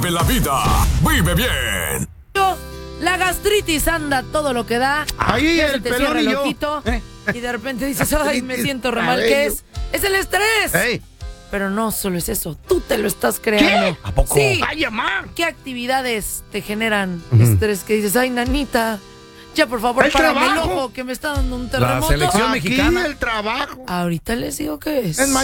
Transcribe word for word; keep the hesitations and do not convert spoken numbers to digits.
Vive la vida, vive bien. La gastritis anda todo lo que da. Ahí Ya se el te pelón cierra y el yo. ojito, ¿Eh? y de repente dices, ay, me siento re mal. Ay, ¿Qué yo- es? Es el estrés. Ey. Pero no solo es eso, tú te lo estás creando. ¿Qué? ¿A poco? Sí. ¡Vaya, ma! ¿Qué actividades te generan Ujú. estrés? Que dices, ay, nanita, ya por favor, ¡El párame el trabajo! ojo que me está dando un terremoto. selección Aquí mexicana. el trabajo. Ahorita les digo qué es. Es más,